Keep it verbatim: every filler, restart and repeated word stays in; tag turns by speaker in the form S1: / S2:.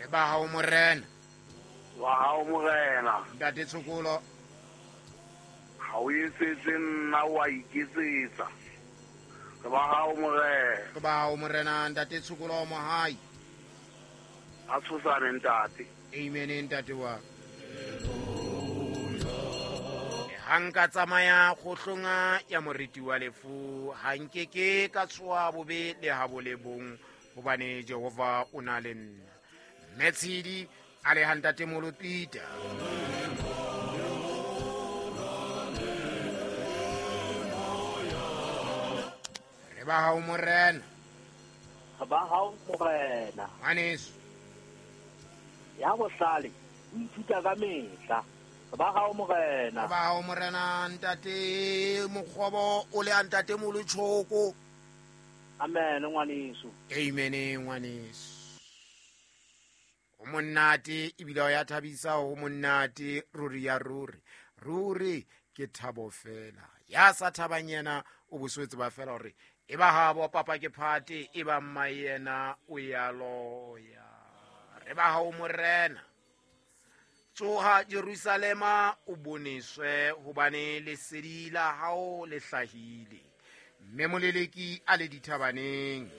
S1: ba hao morena
S2: wa hao morena
S1: ntate Tshokolo
S2: ha o etsetse nna wa iketsetsa re ba hao morena
S1: ke ba hao morena ntate Tshokolo mo hai
S2: a tshosane ntate
S1: amen ntate wa hanka tsamaya khohlonga ya moriti wa lefu hankeke ka tswa bobe le habo le bong hobane Jehova o na le nna metsidi a le hantate molopita re ba hao morena
S3: re ba hao morena
S1: ngwaneso
S3: ya bohlale o ithuta ka mehla re ba hao morena
S1: re ba hao morena ntate mokgobo o le a ntate molotshoko
S3: amen ngwaneso
S1: amen ngwaneso o monnate ebile o ya thabisa o monnate ruri ya ruri ruri ke thabo fela ya sa thabang yena o boswetse ba fela hore e ba habo papa ke phate e ba mma yena o ya loya re ba hao morena tsoha Jerusalema o boneswe hobane lesedi la hao le hlahile mme moleleki a le dithabaneng